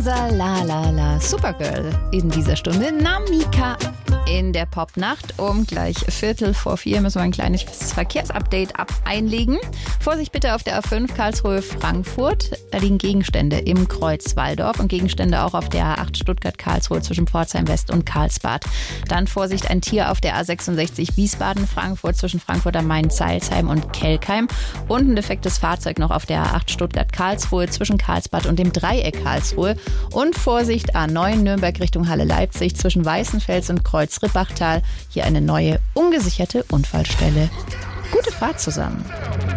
unser La Supergirl in dieser Stunde, Namika. In der Popnacht um gleich 3:45 müssen wir ein kleines Verkehrsupdate einlegen. Vorsicht bitte auf der A5 Karlsruhe-Frankfurt. Da liegen Gegenstände im Kreuz Walldorf und Gegenstände auch auf der A8 Stuttgart-Karlsruhe zwischen Pforzheim West und Karlsbad. Dann Vorsicht, ein Tier auf der A66 Wiesbaden-Frankfurt zwischen Frankfurt am Main, Zeilsheim und Kelkheim. Und ein defektes Fahrzeug noch auf der A8 Stuttgart-Karlsruhe zwischen Karlsbad und dem Dreieck Karlsruhe. Und Vorsicht, A9 Nürnberg Richtung Halle-Leipzig zwischen Weißenfels und Kreuz-Rippachtal. Hier eine neue, ungesicherte Unfallstelle. Gute Fahrt zusammen.